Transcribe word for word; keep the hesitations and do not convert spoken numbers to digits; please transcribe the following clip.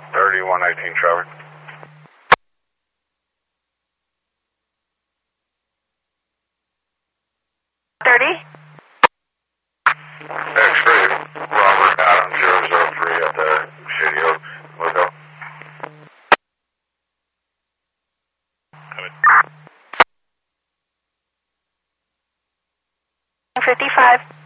thirty-one nineteen Trevor. thirty? X-ray, Robert Adam zero zero three at the Shady Oak window. fifty-five.